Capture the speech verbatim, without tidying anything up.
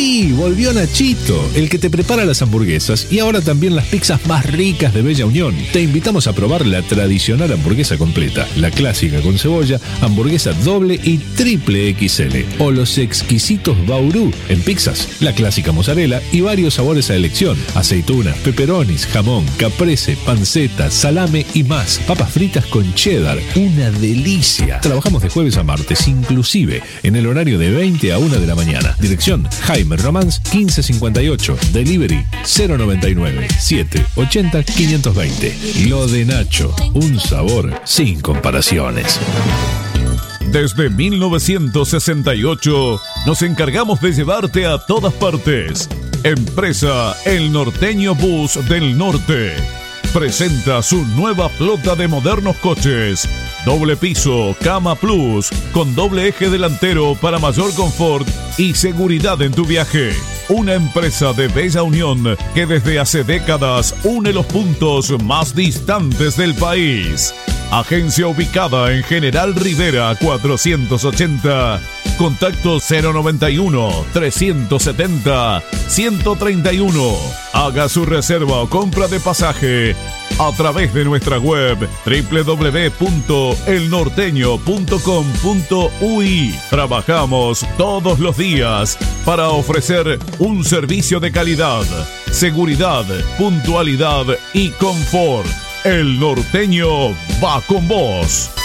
Sí, volvió Nachito, el que te prepara las hamburguesas y ahora también las pizzas más ricas de Bella Unión. Te invitamos a probar la tradicional hamburguesa completa, la clásica con cebolla, hamburguesa doble y triple equis ele, o los exquisitos Bauru en pizzas, la clásica mozzarella y varios sabores a elección, aceitunas, pepperonis, jamón, caprese, panceta, salame y más, papas fritas con cheddar, una delicia. Trabajamos de jueves a martes, inclusive en el horario de veinte a una de la mañana. Dirección Jaime Romans quince cincuenta y ocho, delivery cero noventa y nueve, siete ochenta, quinientos veinte. Lo de Nacho, un sabor sin comparaciones. Desde mil novecientos sesenta y ocho nos encargamos de llevarte a todas partes. Empresa El Norteño Bus del Norte presenta su nueva flota de modernos coches. Doble piso, cama plus, con doble eje delantero para mayor confort y seguridad en tu viaje. Una empresa de Bella Unión que desde hace décadas une los puntos más distantes del país. Agencia ubicada en General Rivera cuatrocientos ochenta. Contacto cero noventa y uno, trescientos setenta, ciento treinta y uno. Haga su reserva o compra de pasaje a través de nuestra web doble u doble u doble u punto el norteño punto com punto uy. Trabajamos todos los días para ofrecer un servicio de calidad, seguridad, puntualidad y confort. El Norteño va con vos.